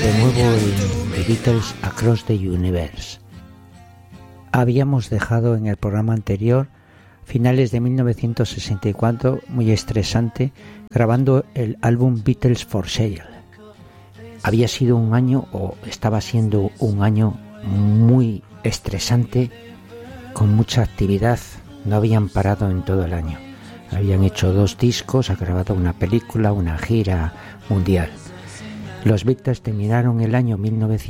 de nuevo en The Beatles Across the Universe. Habíamos dejado en el programa anterior, finales de 1964, muy estresante, grabando el álbum Beatles for Sale. Había sido un año, o estaba siendo un año muy estresante, con mucha actividad, no habían parado en todo el año. Habían hecho 2 discos, ha grabado una película, una gira mundial. Los Beatles terminaron el año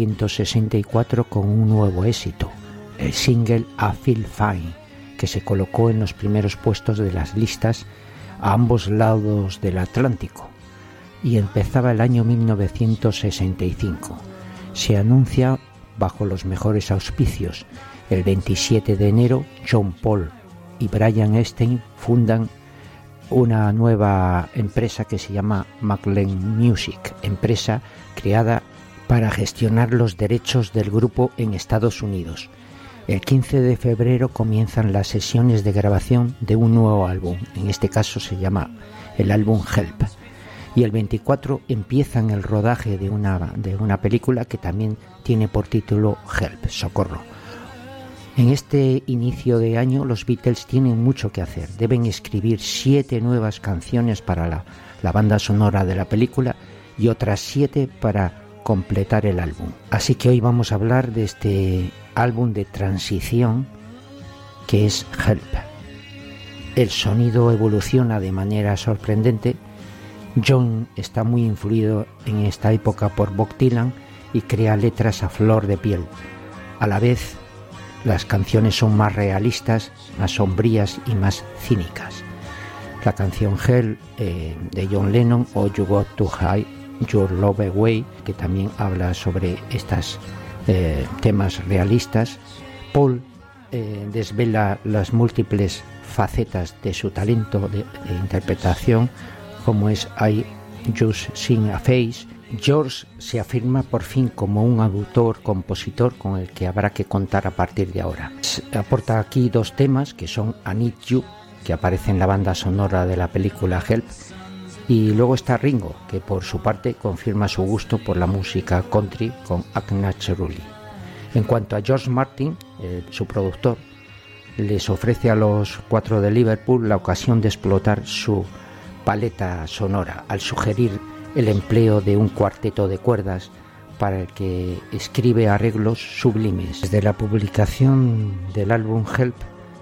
1964 con un nuevo éxito, el single I Feel Fine, que se colocó en los primeros puestos de las listas a ambos lados del Atlántico, y empezaba el año 1965. Se anuncia bajo los mejores auspicios. El 27 de enero, John Paul y Brian Epstein fundan una nueva empresa que se llama Maclean Music, empresa creada para gestionar los derechos del grupo en Estados Unidos. El 15 de febrero comienzan las sesiones de grabación de un nuevo álbum, en este caso se llama el álbum Help, y el 24 empiezan el rodaje de una película que también tiene por título Help, Socorro. En este inicio de año los Beatles tienen mucho que hacer. Deben escribir 7 nuevas canciones para la banda sonora de la película y otras 7 para completar el álbum. Así que hoy vamos a hablar de este álbum de transición que es Help. El sonido evoluciona de manera sorprendente. John está muy influido en esta época por Bob Dylan y crea letras a flor de piel. A la vez, las canciones son más realistas, más sombrías y más cínicas. La canción Help de John Lennon o You Got to Hide Your Love Away, que también habla sobre estos temas realistas. Paul desvela las múltiples facetas de su talento de interpretación, como es I Just Sing a Face. George se afirma por fin como un autor-compositor con el que habrá que contar a partir de ahora. Aporta aquí 2 temas que son I Need You, que aparece en la banda sonora de la película Help, y luego está Ringo, que por su parte confirma su gusto por la música country con Act Naturally. En cuanto a George Martin, su productor, les ofrece a los 4 de Liverpool la ocasión de explotar su paleta sonora al sugerir el empleo de un cuarteto de cuerdas para el que escribe arreglos sublimes. Desde la publicación del álbum Help,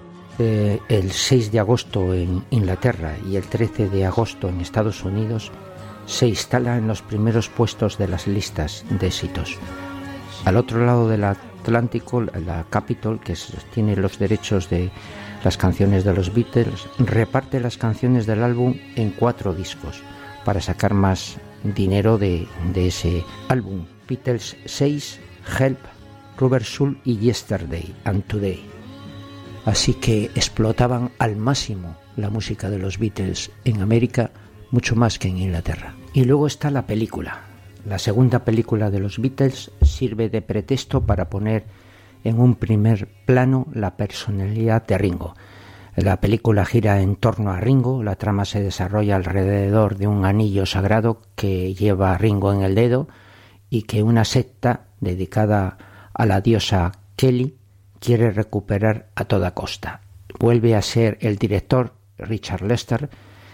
el 6 de agosto en Inglaterra y el 13 de agosto en Estados Unidos, se instala en los primeros puestos de las listas de éxitos. Al otro lado del Atlántico, la Capitol, que tiene los derechos de las canciones de los Beatles, reparte las canciones del álbum en 4 discos para sacar más dinero de ese álbum. Beatles 6, Help, Rubber Soul y Yesterday and Today. Así que explotaban al máximo la música de los Beatles en América, mucho más que en Inglaterra. Y luego está la película. La segunda película de los Beatles sirve de pretexto para poner en un primer plano la personalidad de Ringo. La película gira en torno a Ringo, la trama se desarrolla alrededor de un anillo sagrado que lleva a Ringo en el dedo y que una secta dedicada a la diosa Kelly quiere recuperar a toda costa. Vuelve a ser el director Richard Lester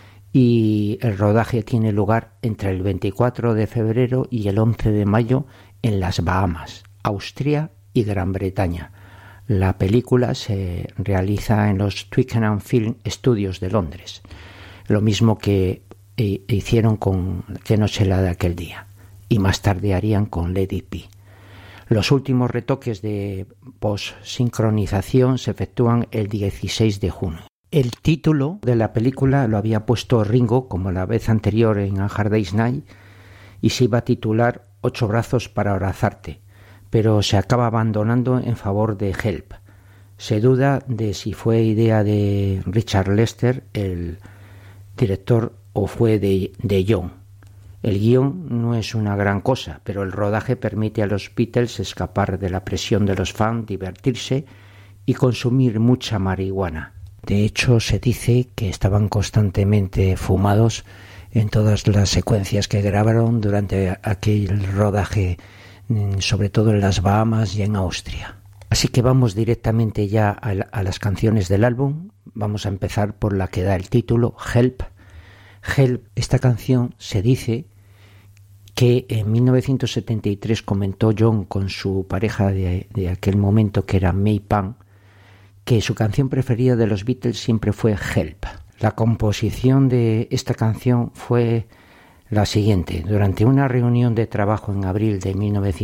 y el rodaje tiene lugar entre el 24 de febrero y el 11 de mayo en las Bahamas, Austria y Gran Bretaña. La película se realiza en los Twickenham Film Studios de Londres, lo mismo que hicieron con Qué noche la de aquel día, y más tarde harían con Let It Be. Los últimos retoques de post-sincronización se efectúan el 16 de junio. El título de la película lo había puesto Ringo, como la vez anterior en A Hard Day's Night, y se iba a titular 8 brazos para abrazarte, pero se acaba abandonando en favor de Help. Se duda de si fue idea de Richard Lester, el director, o fue de John. El guión no es una gran cosa, pero el rodaje permite a los Beatles escapar de la presión de los fans, divertirse y consumir mucha marihuana. De hecho, se dice que estaban constantemente fumados en todas las secuencias que grabaron durante aquel rodaje, sobre todo en las Bahamas y en Austria. Así que vamos directamente ya a las canciones del álbum. Vamos a empezar por la que da el título, Help. Help, esta canción se dice que en 1973 comentó John con su pareja de aquel momento, que era May Pan, que su canción preferida de los Beatles siempre fue Help. La composición de esta canción fue la siguiente. Durante una reunión de trabajo en abril de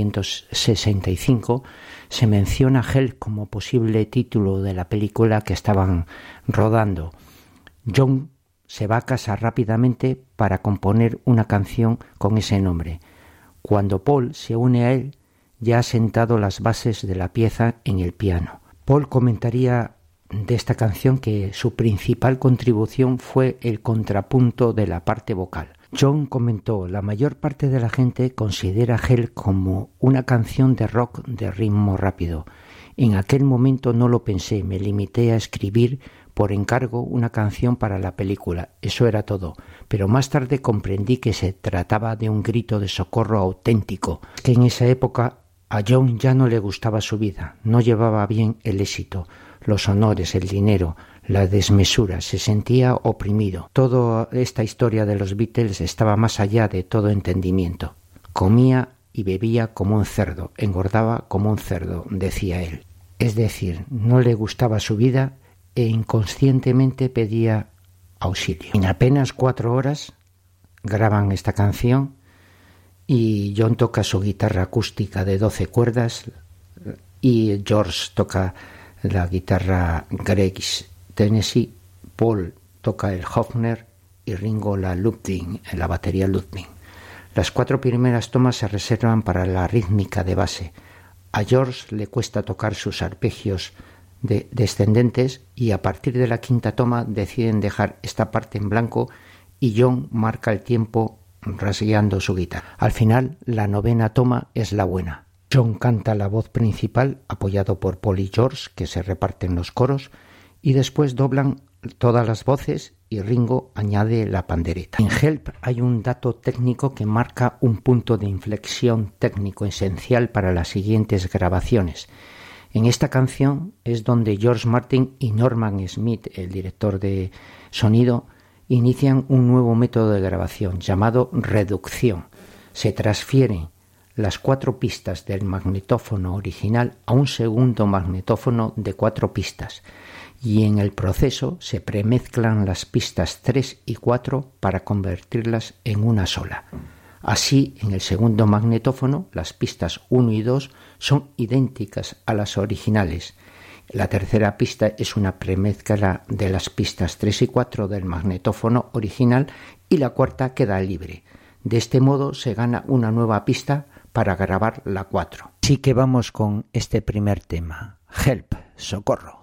1965 se menciona Help como posible título de la película que estaban rodando. John se va a casa rápidamente para componer una canción con ese nombre. Cuando Paul se une a él, ya ha sentado las bases de la pieza en el piano. Paul comentaría de esta canción que su principal contribución fue el contrapunto de la parte vocal. John comentó: la mayor parte de la gente considera Help como una canción de rock de ritmo rápido. En aquel momento no lo pensé, me limité a escribir por encargo una canción para la película, eso era todo, pero más tarde comprendí que se trataba de un grito de socorro auténtico, que en esa época a John ya no le gustaba su vida, no llevaba bien el éxito, los honores, el dinero, la desmesura, se sentía oprimido. Toda esta historia de los Beatles estaba más allá de todo entendimiento. Comía y bebía como un cerdo, engordaba como un cerdo, decía él. Es decir, no le gustaba su vida e inconscientemente pedía auxilio. En apenas 4 horas graban esta canción y John toca su guitarra acústica de 12 cuerdas y George toca la guitarra Greg's Tennessee, Paul toca el Hofner y Ringo la Ludwig, la batería Ludwig. Las 4 primeras tomas se reservan para la rítmica de base. A George le cuesta tocar sus arpegios descendentes y a partir de la 5ª toma deciden dejar esta parte en blanco y John marca el tiempo rasgueando su guitarra. Al final, la 9ª toma es la buena. John canta la voz principal apoyado por Paul y George, que se reparten los coros, y después doblan todas las voces y Ringo añade la pandereta. En Help hay un dato técnico que marca un punto de inflexión técnico esencial para las siguientes grabaciones. En esta canción es donde George Martin y Norman Smith, el director de sonido, inician un nuevo método de grabación llamado reducción. Se transfieren las 4 pistas del magnetófono original a un segundo magnetófono de 4 pistas y en el proceso se premezclan las pistas 3 y 4 para convertirlas en una sola. Así, en el segundo magnetófono, las pistas 1 y 2 son idénticas a las originales. La tercera pista es una premezcla de las pistas 3 y 4 del magnetófono original y la cuarta queda libre. De este modo se gana una nueva pista para grabar la 4. Así que vamos con este primer tema, Help, socorro.